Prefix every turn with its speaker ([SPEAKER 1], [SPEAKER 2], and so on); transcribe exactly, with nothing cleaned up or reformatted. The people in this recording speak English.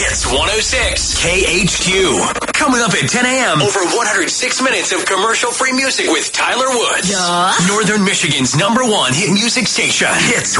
[SPEAKER 1] Hits one oh six K H Q. Coming up at ten a.m. Over one hundred six minutes of commercial-free music with Tyler Woods.
[SPEAKER 2] Yeah.
[SPEAKER 1] Northern Michigan's number one hit music station. Hits